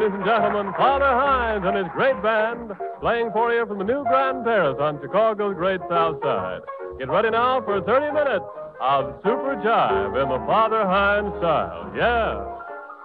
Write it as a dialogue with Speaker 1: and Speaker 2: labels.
Speaker 1: ladies and gentlemen, Father Hines and his great band playing for you from the new Grand Terrace on Chicago's Great South Side. Get ready now for 30 minutes of Super Jive in the Father Hines style. Yeah.